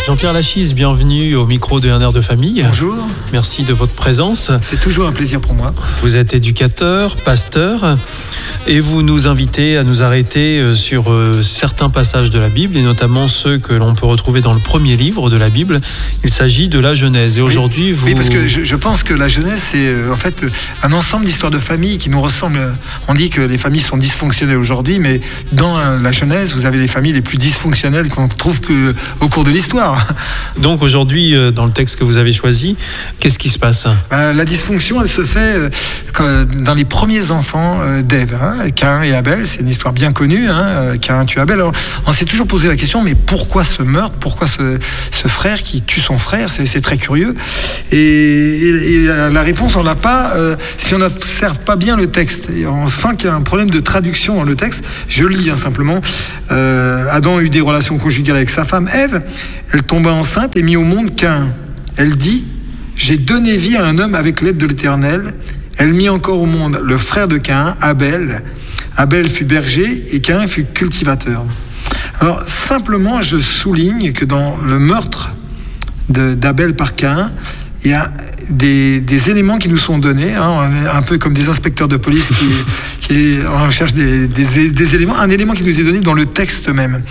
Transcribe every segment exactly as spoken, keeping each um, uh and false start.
Jean-Pierre Lachise, bienvenue au micro de Un air de famille. Bonjour. Merci de votre présence. C'est toujours un plaisir pour moi. Vous êtes éducateur, pasteur, et vous nous invitez à nous arrêter sur certains passages de la Bible, et notamment ceux que l'on peut retrouver dans le premier livre de la Bible. Il s'agit de la Genèse. Et aujourd'hui, oui, vous... Oui, parce que je, je pense que la Genèse, c'est en fait un ensemble d'histoires de familles qui nous ressemblent. On dit que les familles sont dysfonctionnelles aujourd'hui, mais dans la Genèse, vous avez les familles les plus dysfonctionnelles qu'on trouve au cours de l'histoire. Donc aujourd'hui, dans le texte que vous avez choisi, qu'est-ce qui se passe ? euh, La dysfonction, elle se fait dans les premiers enfants d'Ève, hein, Caïn et Abel. C'est une histoire bien connue, hein, Caïn tue Abel. Alors, on s'est toujours posé la question, mais pourquoi ce meurtre ? Pourquoi ce, ce frère qui tue son frère ? C'est, c'est très curieux. Et, et, et la réponse, on l'a pas euh, si on n'observe pas bien le texte. Et on sent qu'il y a un problème de traduction dans le texte. Je lis hein, simplement. Euh, Adam a eu des relations conjugales avec sa femme Ève. Elle tomba enceinte et mit au monde Caïn. Elle dit « J'ai donné vie à un homme avec l'aide de l'Éternel. » Elle mit encore au monde le frère de Caïn, Abel. Abel fut berger et Caïn fut cultivateur. Alors, simplement, je souligne que dans le meurtre de, d'Abel par Caïn, il y a des, des éléments qui nous sont donnés, hein, un peu comme des inspecteurs de police qui, qui recherchent des, des, des éléments. Un élément qui nous est donné dans le texte même.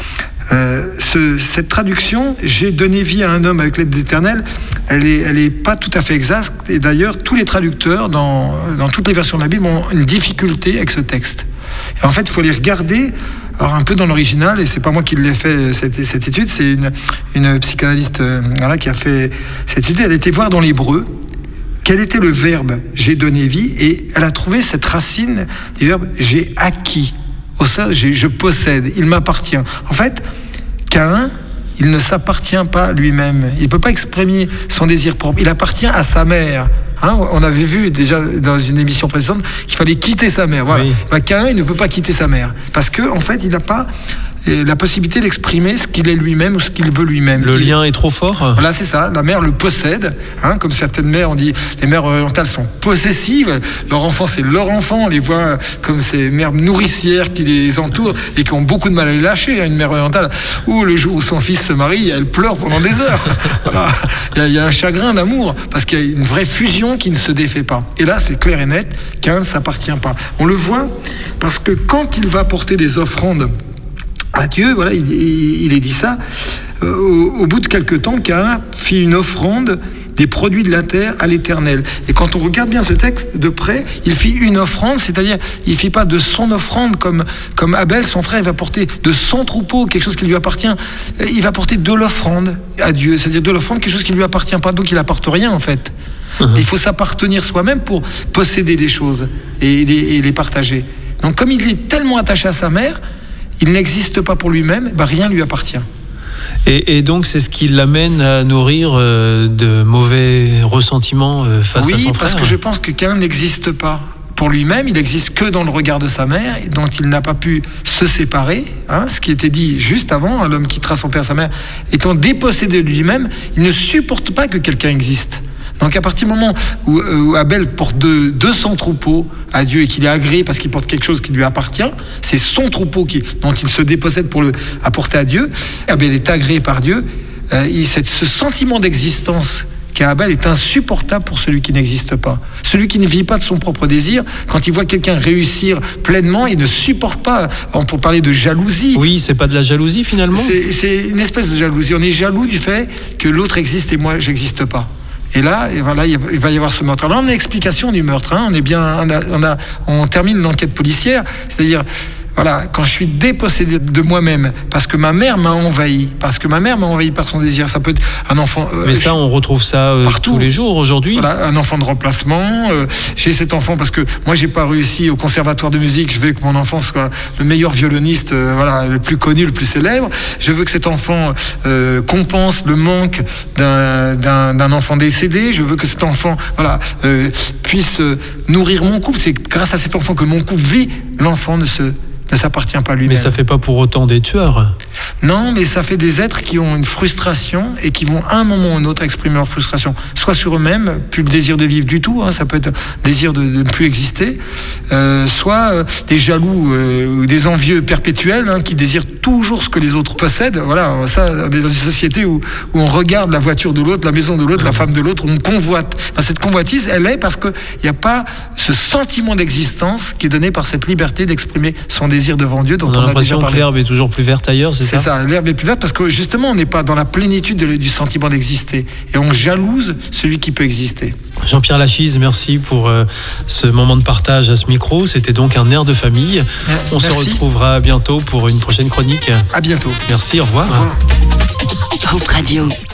Euh, ce, cette traduction, j'ai donné vie à un homme avec l'aide de l'Éternel, elle est, elle est pas tout à fait exacte. Et d'ailleurs, tous les traducteurs dans, dans toutes les versions de la Bible ont une difficulté avec ce texte. Et en fait, il faut les regarder. Alors un peu dans l'original, et c'est pas moi qui l'ai fait cette, cette étude, c'est une, une psychanalyste euh, voilà, qui a fait cette étude. Elle était voir dans l'hébreu quel était le verbe j'ai donné vie, et elle a trouvé cette racine du verbe j'ai acquis. Au sein, j'ai, je possède, il m'appartient. En fait, Caïn, il ne s'appartient pas lui-même. Il ne peut pas exprimer son désir propre. Il appartient à sa mère. Hein, on avait vu déjà dans une émission précédente qu'il fallait quitter sa mère. Voilà. Oui. Ben, Caïn, il ne peut pas quitter sa mère parce que en fait, il n'a pas la possibilité d'exprimer ce qu'il est lui-même ou ce qu'il veut lui-même. Le il... lien est trop fort. Voilà, c'est ça. La mère le possède. Hein, comme certaines mères, on dit, les mères orientales sont possessives. Leur enfant, c'est leur enfant. On les voit comme ces mères nourricières qui les entourent et qui ont beaucoup de mal à les lâcher. Une mère orientale, où le jour où son fils se marie, elle pleure pendant des heures. Voilà. Il y a, il y a un chagrin d'amour parce qu'il y a une vraie fusion qui ne se défait pas. Et là, c'est clair et net qu'un ne s'appartient pas. On le voit parce que quand il va porter des offrandes à Dieu, voilà, il, il, il est dit ça. Euh, au, au bout de quelque temps, Caïn fit une offrande des produits de la terre à l'Éternel. Et quand on regarde bien ce texte de près, il fit une offrande, c'est-à-dire il fit pas de son offrande comme comme Abel, son frère, il va porter de son troupeau quelque chose qui lui appartient. Il va porter de l'offrande à Dieu, c'est-à-dire de l'offrande quelque chose qui lui appartient pas, donc il apporte rien en fait. Uh-huh. Il faut s'appartenir soi-même pour posséder des choses et les, et les partager. Donc comme il est tellement attaché à sa mère, il n'existe pas pour lui-même, ben rien lui appartient. Et, et donc c'est ce qui l'amène à nourrir euh, de mauvais ressentiments euh, face oui, à son frère. Oui, parce que je pense que Caïn n'existe pas pour lui-même, il n'existe que dans le regard de sa mère, dont il n'a pas pu se séparer. Hein, ce qui était dit juste avant, hein, l'homme quittera son père et sa mère, étant dépossédé de lui-même, il ne supporte pas que quelqu'un existe. Donc à partir du moment où, où Abel porte de, de son troupeau à Dieu et qu'il est agréé parce qu'il porte quelque chose qui lui appartient, c'est son troupeau qui, dont il se dépossède pour le apporter à Dieu, Abel est agréé par Dieu, euh, et cette, ce sentiment d'existence qu'a Abel est insupportable pour celui qui n'existe pas. Celui qui ne vit pas de son propre désir, quand il voit quelqu'un réussir pleinement, il ne supporte pas. On peut parler de jalousie. Oui, c'est pas de la jalousie finalement. C'est, c'est une espèce de jalousie. On est jaloux du fait que l'autre existe et moi j'existe pas. Et là, et voilà, il va y avoir ce meurtre. Alors, on a une explication du meurtre. Hein. On est bien, on, a, on, a, on termine l'enquête policière, c'est-à-dire, voilà, quand je suis dépossédé de moi-même, parce que ma mère m'a envahi, parce que ma mère m'a envahi par son désir. Ça peut être un enfant. Euh, Mais ça, je, on retrouve ça euh, tous les jours aujourd'hui. Voilà, un enfant de remplacement. Euh, j'ai cet enfant parce que moi, j'ai pas réussi au conservatoire de musique. Je veux que mon enfant soit le meilleur violoniste, euh, voilà, le plus connu, le plus célèbre. Je veux que cet enfant euh, compense le manque d'un, d'un, d'un enfant décédé. Je veux que cet enfant, voilà, euh, puisse euh, nourrir mon couple. C'est grâce à cet enfant que mon couple vit. L'enfant ne se ne s'appartient pas à lui-même. Mais ça fait pas pour autant des tueurs. Non, mais ça fait des êtres qui ont une frustration et qui vont à un moment ou un autre exprimer leur frustration, soit sur eux-mêmes, plus le désir de vivre du tout, hein, ça peut être le désir de, de ne plus exister, euh, soit euh, des jaloux euh, ou des envieux perpétuels hein, qui désirent toujours ce que les autres possèdent. Voilà, ça, on est dans une société où, où on regarde la voiture de l'autre, la maison de l'autre, la femme de l'autre, on convoite. Enfin, cette convoitise, elle est parce qu'il n'y a pas ce sentiment d'existence qui est donné par cette liberté d'exprimer son désir devant Dieu, dont on, on a, a l'impression que l'herbe est toujours plus verte ailleurs, c'est ça ? C'est ça, l'herbe est plus verte parce que justement, on n'est pas dans la plénitude de, du sentiment d'exister. Et on jalouse celui qui peut exister. Jean-Pierre Lachise, merci pour euh, ce moment de partage à ce micro. C'était donc un air de famille. Euh, on merci. se retrouvera bientôt pour une prochaine chronique. À bientôt. Merci, au revoir. Au revoir. Hope Radio.